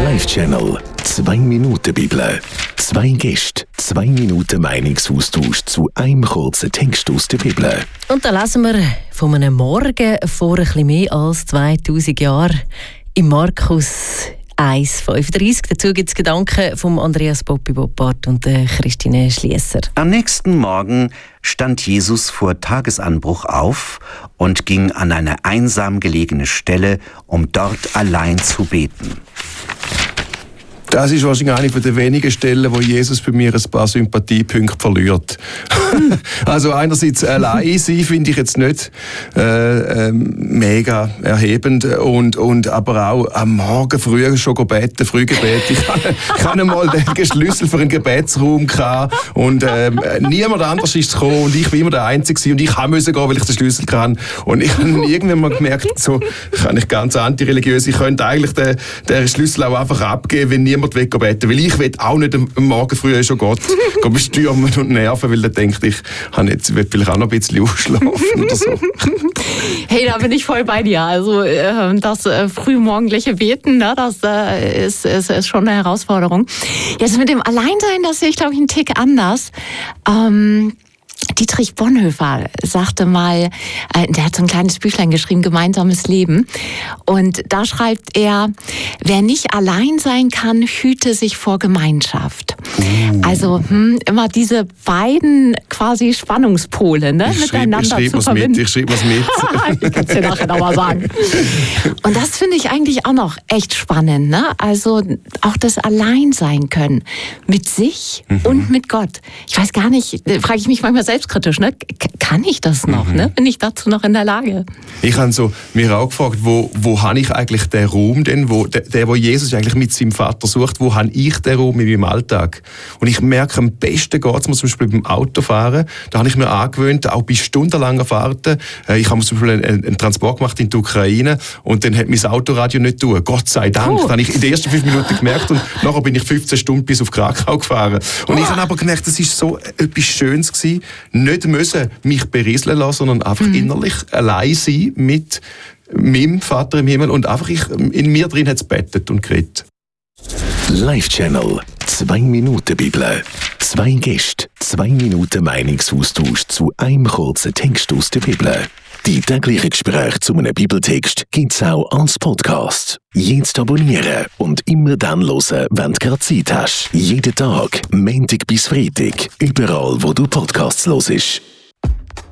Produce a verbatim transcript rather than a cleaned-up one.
Live-Channel. Zwei Minuten Bibel. Zwei Gäste, zwei Minuten Meinungsaustausch zu einem kurzen Text aus der Bibel. Und da lesen wir von einem Morgen vor ein bisschen mehr als zweitausend Jahren im Markus eins fünfunddreißig. Dazu gibt es Gedanken von Andreas Boppi Boppard und Christine Schliesser. Am nächsten Morgen stand Jesus vor Tagesanbruch auf und ging an eine einsam gelegene Stelle, um dort allein zu beten. Das ist wahrscheinlich eine der wenigen Stellen, wo Jesus bei mir ein paar Sympathiepunkte verliert. Also einerseits allein sein finde ich jetzt nicht äh, äh, mega erhebend und, und aber auch am Morgen früh schon beten, Frühgebet. Ich hatte, ich hatte mal den Schlüssel für einen Gebetsraum gehabt und äh, niemand anders ist gekommen und ich war immer der Einzige und ich musste gehen, weil ich den Schlüssel kann. Und ich habe irgendwann mal gemerkt, so kann ich ganz antireligiös, ich könnte eigentlich den, den Schlüssel auch einfach abgeben, wenn niemand will beten, weil ich will auch nicht am Morgen früh schon Gott bestürmen und nerven, weil er denkt, ich habe jetzt will vielleicht auch noch ein bisschen ausschlafen oder so. Hey, da bin ich voll bei dir. Also das frühmorgendliche Beten, ne, das ist, ist, ist schon eine Herausforderung. Jetzt mit dem Alleinsein, das sehe ich, glaube ich, einen Tick anders. Ähm Dietrich Bonhoeffer sagte mal, der hat so ein kleines Büchlein geschrieben, Gemeinsames Leben. Und da schreibt er, wer nicht allein sein kann, hüte sich vor Gemeinschaft. Uh. Also hm, immer diese beiden quasi Spannungspole, ne, ich miteinander schrieb, ich zu verbinden. Mit, ich schreibe was mit. Ich kann es dir nachher nochmal sagen. Und das finde ich eigentlich auch noch echt spannend. Ne? Also auch das Alleinsein können mit sich mhm. und mit Gott. Ich weiß gar nicht, frage ich mich manchmal selbstkritisch, ne? Kann ich das noch? Mhm. Ne? Bin ich dazu noch in der Lage? Ich habe so mir auch gefragt, wo, wo habe ich eigentlich den Raum denn, wo, der, der, wo Jesus eigentlich mit seinem Vater sucht, wo habe ich den Raum in meinem Alltag? Und ich merke, am besten geht es mir zum Beispiel beim Autofahren. Da habe ich mir angewöhnt, auch bei stundenlanger Fahrten. Ich habe zum Beispiel einen, einen Transport gemacht in die Ukraine und dann hat mein Autoradio nicht tun. Gott sei Dank. Oh. Das habe ich in den ersten fünf Minuten gemerkt und nachher bin ich fünfzehn Stunden bis auf Krakau gefahren. Und oh. ich habe aber gemerkt, das war so etwas Schönes gewesen. Nicht müssen mich berieseln lassen, sondern einfach mhm. innerlich allein sein mit meinem Vater im Himmel und einfach ich, in mir drin hat es bettet und geredet. Live-Channel. Zwei Minuten Bibel. Zwei Gäste, zwei Minuten Meinungsaustausch zu einem kurzen Text aus der Bibel. Die täglichen Gespräche zu einem Bibeltext gibt es auch als Podcast. Jetzt abonnieren und immer dann hören, wenn du gerade Zeit hast. Jeden Tag, Montag bis Freitag, überall wo du Podcasts hörst.